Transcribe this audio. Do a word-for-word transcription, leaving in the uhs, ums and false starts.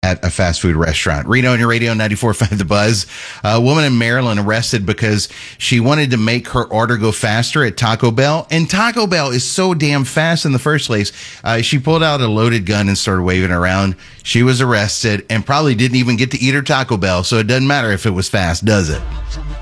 at a fast food restaurant. Reno on your radio, ninety-four point five The Buzz. A woman in Maryland arrested because she wanted to make her order go faster at Taco Bell. And Taco Bell is so damn fast in the first place. Uh, she pulled out a loaded gun and started waving around. She was arrested and probably didn't even get to eat her Taco Bell. So it doesn't matter if it was fast, does it?